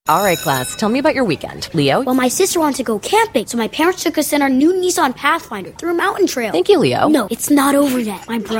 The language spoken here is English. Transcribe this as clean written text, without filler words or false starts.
All right, class, tell me about your weekend. Leo? Well, my sister wanted to go camping, so my parents took us in our new Nissan Pathfinder through a mountain trail. Thank you, Leo. No, it's not over yet. My brother